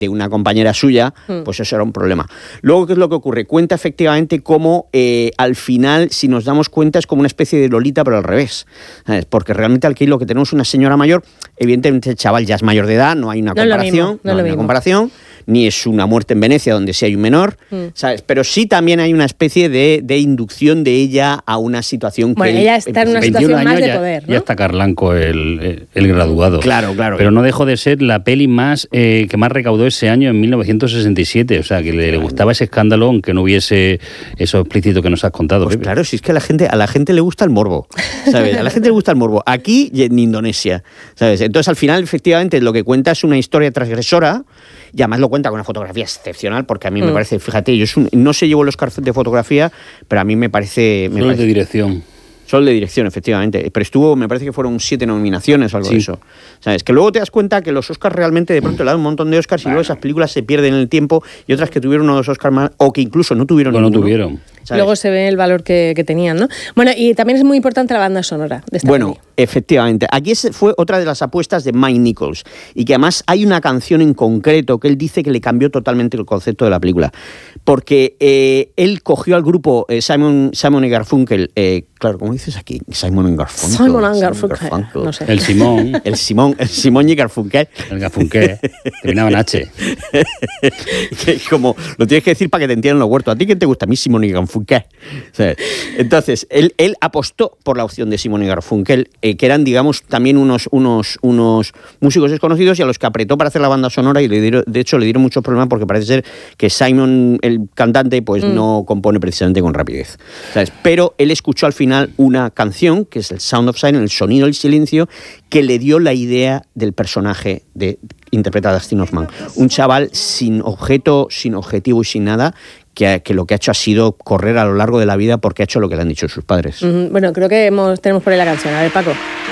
de una compañera suya, pues eso era un problema. Luego, ¿qué es lo que ocurre? Cuenta efectivamente cómo al final, si nos damos cuenta, es como una especie de Lolita, pero al revés, ¿sabes? Porque realmente aquí lo que tenemos es una señora mayor, evidentemente el chaval ya es mayor de edad, no hay una comparación, no hay una comparación, ni es una muerte en Venecia donde sí hay un menor, ¿sabes? Pero sí también hay una especie de inducción de ella a una situación bueno, ella está en una situación más de poder, ¿no? Ya está Carlanco, el graduado. Claro. Pero no dejó de ser la peli más que más recaudó ese año, en 1967. O sea, que le gustaba ese escándalo, aunque no hubiese eso explícito que nos has contado. Pues Pepe. claro, si es que a la gente le gusta el morbo, ¿sabes? A la gente le gusta el morbo. Aquí y en Indonesia, ¿sabes? Entonces, al final, efectivamente, lo que cuenta es una historia transgresora. Y además lo cuenta con una fotografía excepcional, porque a mí me parece, fíjate, no se llevó el Oscar de fotografía, pero a mí me parece... Solo de dirección. Solo de dirección, efectivamente. Pero me parece que fueron 7 nominaciones o algo de eso. ¿Sabes? Que luego te das cuenta que los Oscars realmente de pronto le dan un montón de Oscars y luego esas películas se pierden en el tiempo y otras que tuvieron unos Oscars más, o que incluso no tuvieron ninguno. No tuvieron. ¿Sabes? Luego se ve el valor que tenían, ¿no? Bueno, y también es muy importante la banda sonora de esta peli. Efectivamente. Aquí fue otra de las apuestas de Mike Nichols y que además hay una canción en concreto que él dice que le cambió totalmente el concepto de la película. Porque él cogió al grupo Simon y Garfunkel, claro, ¿cómo dices aquí? Simon y Garfunkel. Simon y Garfunkel. No sé. El Simón. El Simón y Garfunkel. El Garfunkel. Terminaba en H. Que como lo tienes que decir para que te entiendan los huertos. ¿A ti quién te gusta? A mí Simon y Garfunkel. ¿Sabes? Entonces, él apostó por la opción de Simon y Garfunkel, que eran, digamos, también unos músicos desconocidos y a los que apretó para hacer la banda sonora y de hecho le dieron muchos problemas porque parece ser que Simon, el cantante, pues no compone precisamente con rapidez, ¿sabes? Pero él escuchó al final una canción, que es el Sound of Silence, el sonido del silencio, que le dio la idea del personaje interpretado a Dustin Hoffman. Un chaval sin objeto, sin objetivo y sin nada, que lo que ha hecho ha sido correr a lo largo de la vida porque ha hecho lo que le han dicho sus padres. Bueno, creo que tenemos por ahí la canción. A ver, Paco.